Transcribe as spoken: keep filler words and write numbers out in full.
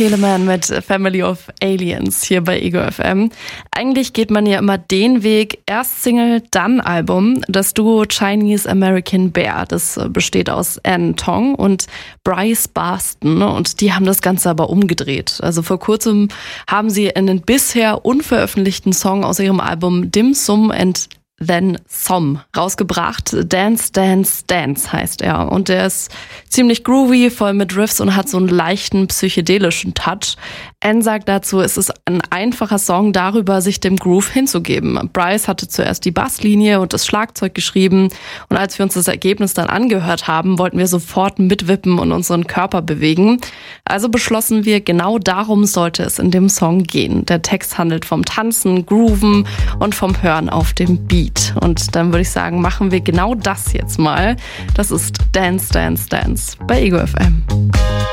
Telemann mit Family of Aliens hier bei Ego F M. Eigentlich geht man ja immer den Weg, erst Single, dann Album. Das Duo Chinese American Bear, das besteht aus Ann Tong und Bryce Barston und die haben das Ganze aber umgedreht. Also vor kurzem haben sie einen bisher unveröffentlichten Song aus ihrem Album Dim Sum and Then Some rausgebracht. Dance, Dance, Dance heißt er. Und der ist ziemlich groovy, voll mit Riffs und hat so einen leichten psychedelischen Touch. Anne sagt dazu, es ist ein einfacher Song darüber, sich dem Groove hinzugeben. Bryce hatte zuerst die Basslinie und das Schlagzeug geschrieben. Und als wir uns das Ergebnis dann angehört haben, wollten wir sofort mitwippen und unseren Körper bewegen. Also beschlossen wir, genau darum sollte es in dem Song gehen. Der Text handelt vom Tanzen, Grooven und vom Hören auf dem Beat. Und dann würde ich sagen, machen wir genau das jetzt mal. Das ist Dance, Dance, Dance bei Ego F M.